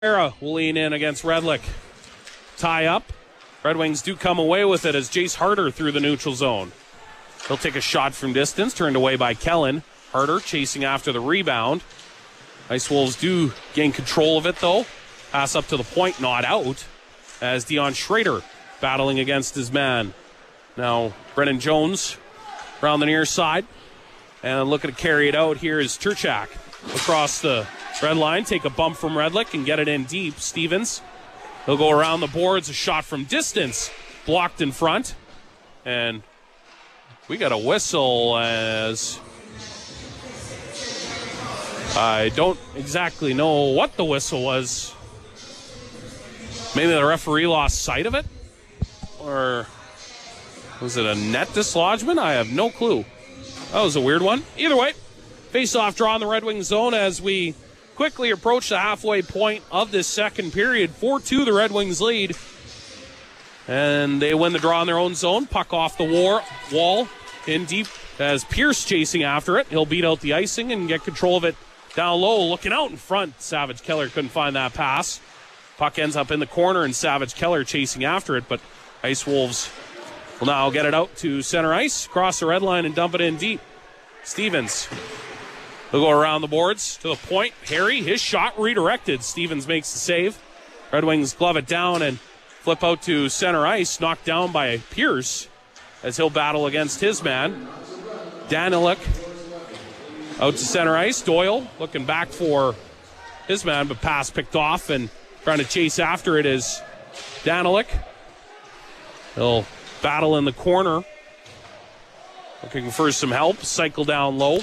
Era will lean in against Redlick. Tie up. Red Wings do come away with it as Jace Harder through the neutral zone. He'll take a shot from distance, turned away by Kellen. Harder chasing after the rebound. Ice Wolves do gain control of it, though. Pass up to the point, not out, as Dion Schrader battling against his man. Now, Brennan Jones around the near side. And looking to carry it out here is Turchak across the red line. Take a bump from Redlick and get it in deep. Stevens, he'll go around the boards. A shot from distance, blocked in front. And we got a whistle as I don't exactly know what the whistle was. Maybe the referee lost sight of it? Or was it a net dislodgement? I have no clue. That was a weird one. Either way, face-off draw in the Red Wings zone as we quickly approach the halfway point of this second period. 4-2 the Red Wings lead. And they win the draw in their own zone. Puck off the wall in deep as Pierce chasing after it. He'll beat out the icing and get control of it down low. Looking out in front. Savage Keller couldn't find that pass. Puck ends up in the corner and Savage Keller chasing after it. But Ice Wolves will now get it out to center ice, cross the red line and dump it in deep. Stevens will go around the boards to the point. Harry, his shot redirected. Stevens makes the save. Red Wings glove it down and flip out to center ice, knocked down by Pierce as he'll battle against his man. Daniluk out to center ice. Doyle looking back for his man, but pass picked off and trying to chase after it is Daniluk. He'll battle in the corner. Looking for some help. Cycle down low.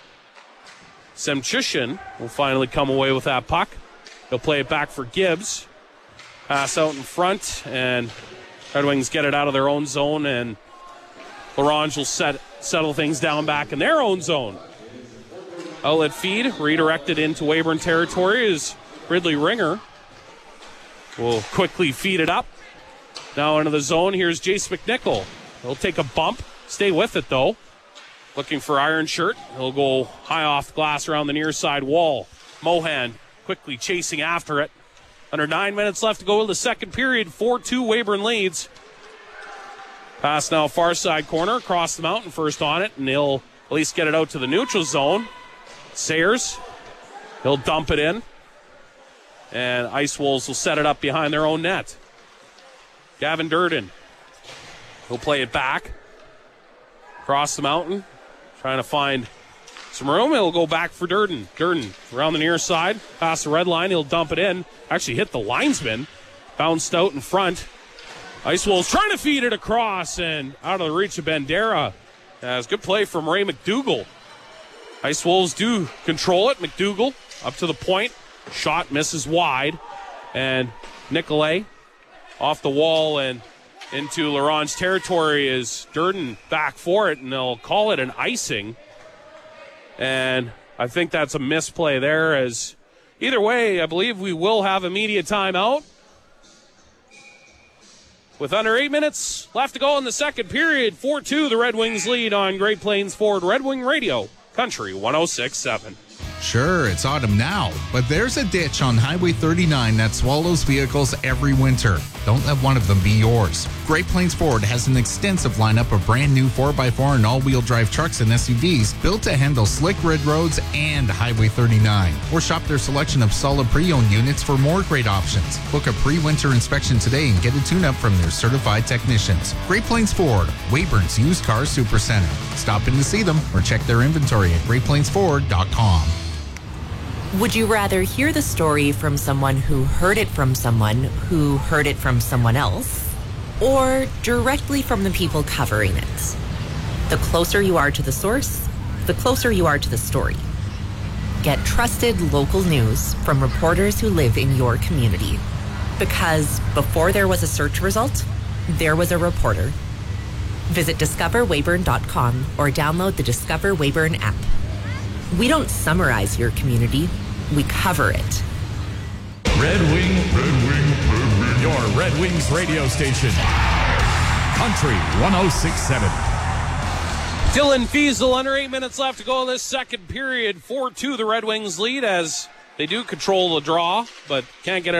Semchushin will finally come away with that puck. He'll play it back for Gibbs. Pass out in front, and Red Wings get it out of their own zone, and Larange will settle things down back in their own zone. Outlet feed redirected into Weyburn territory is Ridley Ringer. Will quickly feed it up. Now into the zone, here's Jace McNichol. He'll take a bump, stay with it though. Looking for Iron Shirt. He'll go high off the glass around the near side wall. Mohan quickly chasing after it. Under 9 minutes left to go in the second period. 4-2 Weyburn leads. Pass now far side corner, across the mountain first on it, and he'll at least get it out to the neutral zone. Sayers, he'll dump it in. And Ice Wolves will set it up behind their own net. Gavin Durden, he'll play it back. Across the mountain, trying to find some room. He'll go back for Durden. Durden around the near side, past the red line. He'll dump it in. Actually hit the linesman. Bounced out in front. Ice Wolves trying to feed it across and out of the reach of Bandera. As good play from Ray McDougall. Ice Wolves do control it. McDougall up to the point. Shot misses wide. And Nicolay off the wall and into Larange territory is Durden back for it, and they'll call it an icing. And I think that's a misplay there, as either way, I believe we will have immediate timeout. With under 8 minutes left to go in the second period, 4-2 the Red Wings lead on Great Plains Ford Red Wing Radio, Country 106.7. Sure, it's autumn now, but there's a ditch on Highway 39 that swallows vehicles every winter. Don't let one of them be yours. Great Plains Ford has an extensive lineup of brand new 4x4 and all-wheel drive trucks and SUVs built to handle slick red roads and Highway 39. Or shop their selection of solid pre-owned units for more great options. Book a pre-winter inspection today and get a tune-up from their certified technicians. Great Plains Ford, Weyburn's used car supercenter. Stop in to see them or check their inventory at greatplainsford.com. Would you rather hear the story from someone who heard it from someone who heard it from someone else, or directly from the people covering it? The closer you are to the source, the closer you are to the story. Get trusted local news from reporters who live in your community. Because before there was a search result, there was a reporter. Visit discoverweyburn.com or download the Discover Weyburn app. We don't summarize your community, we cover it. Red Wing. Your Red Wings radio station. Country 106.7. Dylan Fiesel, under 8 minutes left to go in this second period. 4-2 the Red Wings lead as They do control the draw, but can't get it